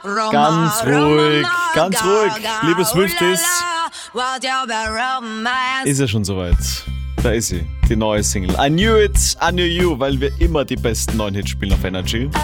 Ganz ruhig, ganz ruhig. Liebe Swifties, ist ja schon soweit. Da ist sie, die neue Single. I Knew It, I Knew You, weil wir immer die besten neuen Hits spielen auf Energy.